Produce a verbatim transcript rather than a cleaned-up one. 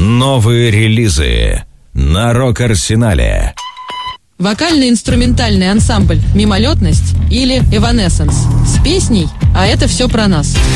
Новые релизы на Рок-Арсенале. Вокально-инструментальный ансамбль «Мимолетность» или «Эванесенс» с песней «А это все про нас».